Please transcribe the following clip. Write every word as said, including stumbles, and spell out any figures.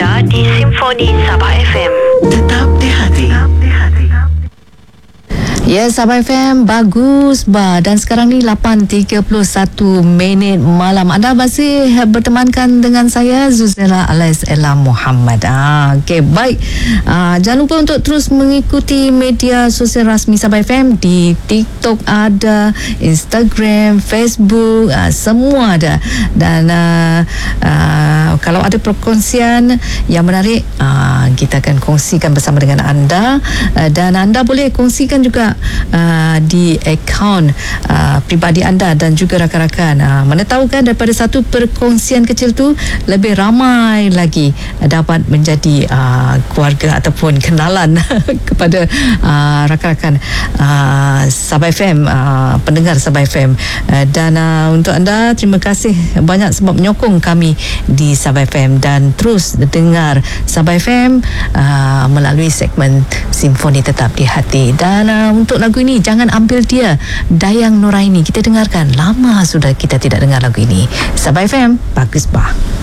anda di Simfoni Sabah F M. Tetap di hati. Ya, Sabah F M, bagus bah. Dan sekarang ni lapan tiga puluh satu minit malam. Anda masih bertemankan dengan saya, Zuzela alias Ella Muhammad. Ah, Okey, baik. Ah, jangan lupa untuk terus mengikuti media sosial rasmi Sabah F M. Di TikTok ada, Instagram, Facebook, ah, semua ada. Dan ah, ah, kalau ada perkongsian yang menarik, ah, kita akan kongsikan bersama dengan anda. Ah, dan anda boleh kongsikan juga Uh, di akaun uh, pribadi anda dan juga rakan-rakan. Uh, mana tahu kan daripada satu perkongsian kecil tu lebih ramai lagi uh, dapat menjadi uh, keluarga ataupun kenalan kepada uh, rakan-rakan uh, Sabah F M, uh, pendengar Sabah F M. Uh, dan uh, untuk anda, terima kasih banyak sebab menyokong kami di Sabah F M dan terus dengar Sabah F M uh, melalui segmen Simfoni Tetap di Hati. Dan uh, untuk lagu ini, Jangan Ambil Dia, Dayang Nuraini, kita dengarkan. Lama sudah kita tidak dengar lagu ini. Sabah F M, bagus bah.